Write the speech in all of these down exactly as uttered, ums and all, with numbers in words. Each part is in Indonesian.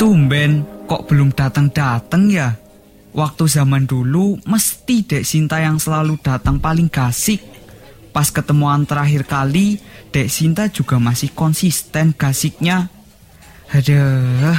Tumben kok belum datang-datang ya? Waktu zaman dulu mesti Dek Sinta yang selalu datang paling gasik. Pas ketemuan terakhir kali, Dek Sinta juga masih konsisten gasiknya. Aduh.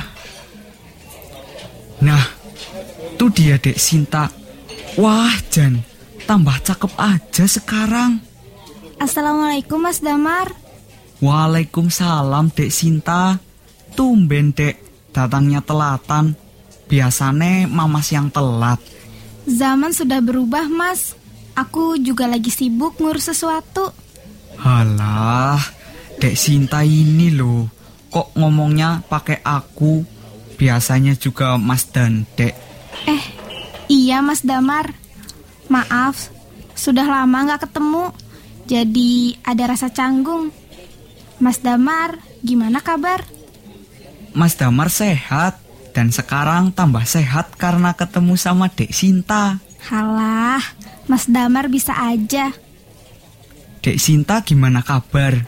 Nah, tuh dia Dek Sinta. Wah, Jan, tambah cakep aja sekarang. Assalamualaikum Mas Damar. Waalaikumsalam Dek Sinta. Tumben Dek, datangnya telatan. Biasane mamas yang telat. Zaman sudah berubah Mas. Aku juga lagi sibuk ngurus sesuatu. Halah, Dek Sinta ini loh, kok ngomongnya pakai aku? Biasanya juga Mas dan Dek. Eh, iya Mas Damar. Maaf, sudah lama gak ketemu, jadi ada rasa canggung. Mas Damar, gimana kabar? Mas Damar sehat. Dan sekarang tambah sehat karena ketemu sama Dek Sinta. Halah, Mas Damar bisa aja. Dek Sinta gimana kabar?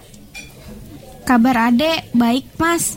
Kabar adek baik Mas.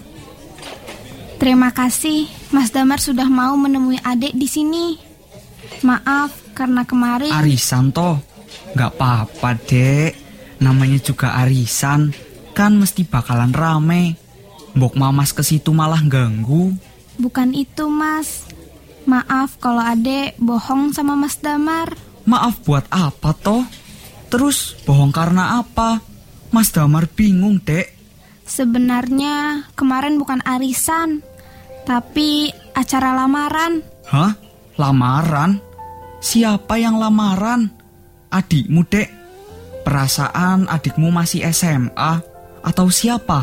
Terima kasih Mas Damar sudah mau menemui adek di sini. Maaf karena kemarin arisan toh. Gak apa-apa Dek. Namanya juga arisan. Kan mesti bakalan rame. Mbok mamas ke situ malah ganggu. Bukan itu Mas. Maaf kalau adek bohong sama Mas Damar. Maaf buat apa toh? Terus bohong karena apa? Mas Damar bingung Dek. Sebenarnya kemarin bukan arisan, tapi acara lamaran. Hah? Lamaran? Siapa yang lamaran? Adikmu Dek? Perasaan adikmu masih S M A? Atau siapa?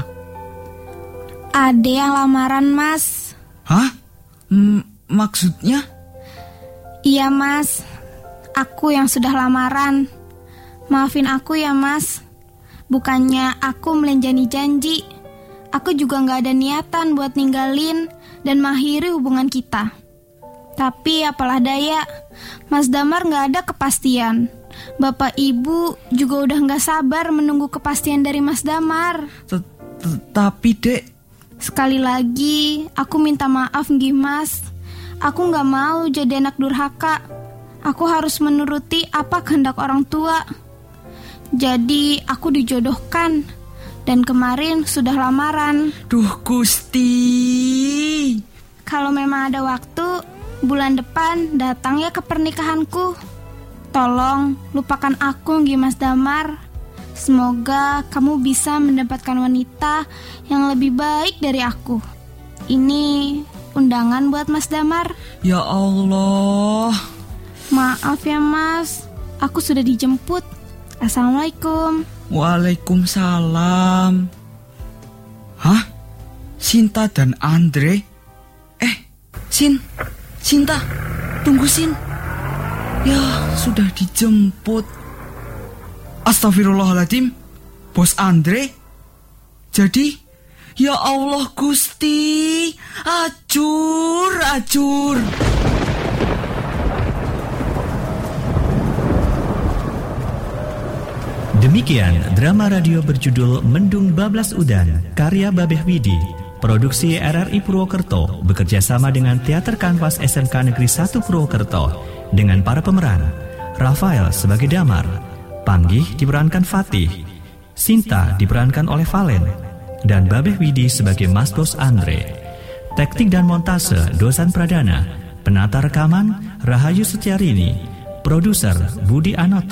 Adek yang lamaran Mas. Hah? M- maksudnya? Iya Mas, aku yang sudah lamaran. Maafin aku ya Mas. Bukannya aku melenjani janji. Aku juga gak ada niatan buat ninggalin dan mengakhiri hubungan kita. Tapi apalah daya, Mas Damar gak ada kepastian. Bapak Ibu juga udah gak sabar menunggu kepastian dari Mas Damar. Tapi Dek, sekali lagi, aku minta maaf nggih Mas. Aku gak mau jadi anak durhaka. Aku harus menuruti apa kehendak orang tua. Jadi aku dijodohkan. Dan kemarin sudah lamaran. Duh Gusti. Kalau memang ada waktu, bulan depan datang ya ke pernikahanku. Tolong lupakan aku nggih Mas Damar. Semoga kamu bisa mendapatkan wanita yang lebih baik dari aku. Ini undangan buat Mas Damar. Ya Allah. Maaf ya Mas, aku sudah dijemput. Assalamualaikum. Waalaikumsalam. Hah? Sinta dan Andre? Eh, Sin, Sinta, tunggu Sin. Ya, sudah dijemput. Astagfirullahaladzim, Bos Andre? Jadi, ya Allah Gusti, acur, acur. Demikian drama radio berjudul Mendung Bablas Udan, karya Babeh Widi, produksi R R I Purwokerto, bekerja sama dengan Teater Kanvas S M K Negeri satu Purwokerto, dengan para pemeran, Rafael sebagai Damar, Panggih diperankan Fatih, Sinta diperankan oleh Valen, dan Babeh Widi sebagai Mas Bos Andre. Teknik dan montase Dozan Pradana, penata rekaman Rahayu Setiarini, produser Budi Anoto.